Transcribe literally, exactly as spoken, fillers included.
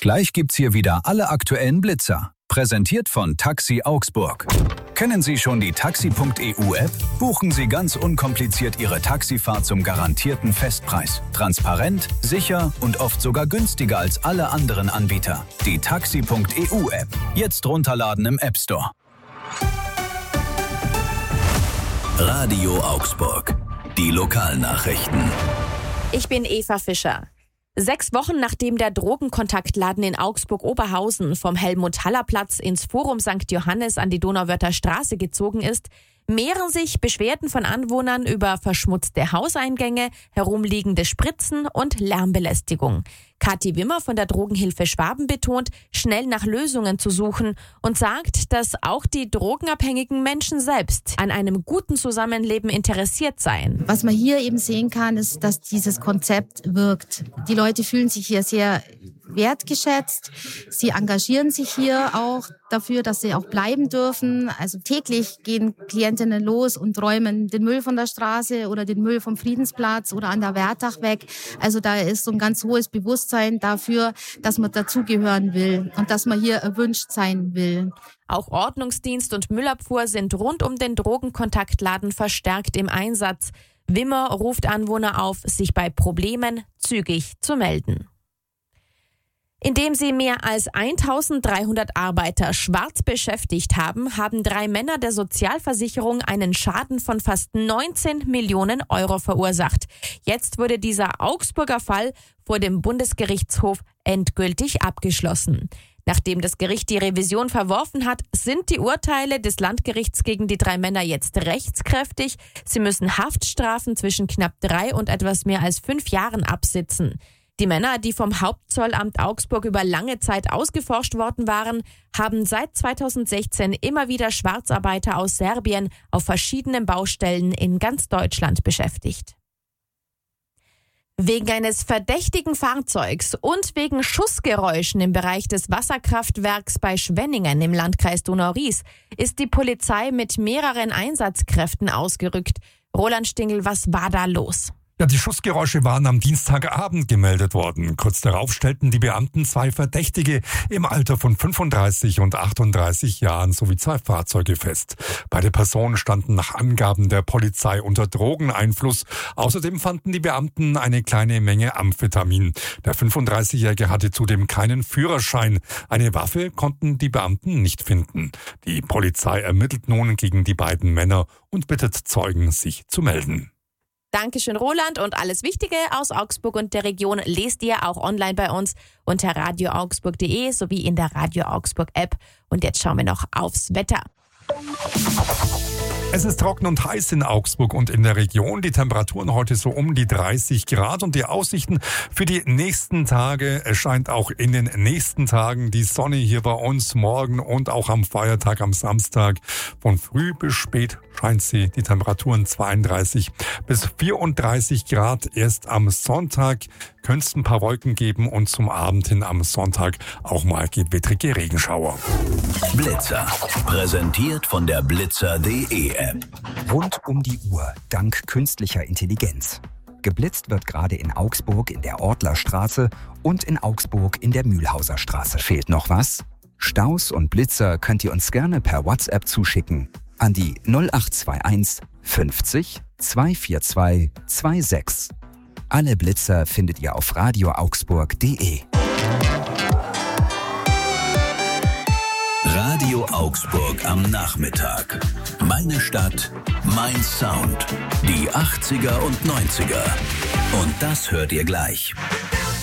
Gleich gibt's hier wieder alle aktuellen Blitzer. Präsentiert von Taxi Augsburg. Kennen Sie schon die taxi punkt e u-App? Buchen Sie ganz unkompliziert Ihre Taxifahrt zum garantierten Festpreis. Transparent, sicher und oft sogar günstiger als alle anderen Anbieter. Die taxi punkt e u-App. Jetzt runterladen im App Store. Radio Augsburg. Die Lokalnachrichten. Ich bin Eva Fischer. Sechs Wochen nachdem der Drogenkontaktladen in Augsburg-Oberhausen vom Helmut-Haller-Platz ins Forum Sankt Johannes an die Donauwörther Straße gezogen ist, mehren sich Beschwerden von Anwohnern über verschmutzte Hauseingänge, herumliegende Spritzen und Lärmbelästigung. Kathi Wimmer von der Drogenhilfe Schwaben betont, schnell nach Lösungen zu suchen und sagt, dass auch die drogenabhängigen Menschen selbst an einem guten Zusammenleben interessiert seien. Was man hier eben sehen kann, ist, dass dieses Konzept wirkt. Die Leute fühlen sich hier sehr wertgeschätzt. Sie engagieren sich hier auch dafür, dass sie auch bleiben dürfen. Also täglich gehen Klientinnen los und räumen den Müll von der Straße oder den Müll vom Friedensplatz oder an der Wertach weg. Also da ist so ein ganz hohes Bewusstsein dafür, dass man dazugehören will und dass man hier erwünscht sein will. Auch Ordnungsdienst und Müllabfuhr sind rund um den Drogenkontaktladen verstärkt im Einsatz. Wimmer ruft Anwohner auf, sich bei Problemen zügig zu melden. Indem sie mehr als eintausenddreihundert Arbeiter schwarz beschäftigt haben, haben drei Männer der Sozialversicherung einen Schaden von fast neunzehn Millionen Euro verursacht. Jetzt wurde dieser Augsburger Fall vor dem Bundesgerichtshof endgültig abgeschlossen. Nachdem das Gericht die Revision verworfen hat, sind die Urteile des Landgerichts gegen die drei Männer jetzt rechtskräftig. Sie müssen Haftstrafen zwischen knapp drei und etwas mehr als fünf Jahren absitzen. Die Männer, die vom Hauptzollamt Augsburg über lange Zeit ausgeforscht worden waren, haben seit zweitausendsechzehn immer wieder Schwarzarbeiter aus Serbien auf verschiedenen Baustellen in ganz Deutschland beschäftigt. Wegen eines verdächtigen Fahrzeugs und wegen Schussgeräuschen im Bereich des Wasserkraftwerks bei Schwenningen im Landkreis Donau-Ries ist die Polizei mit mehreren Einsatzkräften ausgerückt. Roland Stingel, was war da los? Ja, die Schussgeräusche waren am Dienstagabend gemeldet worden. Kurz darauf stellten die Beamten zwei Verdächtige im Alter von fünfunddreißig und achtunddreißig Jahren sowie zwei Fahrzeuge fest. Beide Personen standen nach Angaben der Polizei unter Drogeneinfluss. Außerdem fanden die Beamten eine kleine Menge Amphetamin. Der fünfunddreißigjährige hatte zudem keinen Führerschein. Eine Waffe konnten die Beamten nicht finden. Die Polizei ermittelt nun gegen die beiden Männer und bittet Zeugen, sich zu melden. Dankeschön, Roland. Und alles Wichtige aus Augsburg und der Region lest ihr auch online bei uns unter radio augsburg punkt de sowie in der Radio Augsburg App. Und jetzt schauen wir noch aufs Wetter. Es ist trocken und heiß in Augsburg und in der Region. Die Temperaturen heute so um die dreißig Grad und die Aussichten für die nächsten Tage. Es scheint auch in den nächsten Tagen die Sonne hier bei uns morgen und auch am Feiertag am Samstag. Von früh bis spät scheint sie. Die Temperaturen zweiunddreißig bis vierunddreißig Grad. Erst am Sonntag könnte es ein paar Wolken geben und zum Abend hin am Sonntag auch mal gewittrige Regenschauer. Blitzer. Präsentiert von der blitzer punkt de App. Rund um die Uhr, dank künstlicher Intelligenz. Geblitzt wird gerade in Augsburg in der Ortlerstraße und in Augsburg in der Mühlhauser Straße. Fehlt noch was? Staus und Blitzer könnt ihr uns gerne per WhatsApp zuschicken an die null acht zwei eins fünfzig zweihundertvierundzwanzig sechsundzwanzig. Alle Blitzer findet ihr auf radio augsburg punkt de. Radio Augsburg am Nachmittag. Meine Stadt, mein Sound. Die achtziger und neunziger. Und das hört ihr gleich.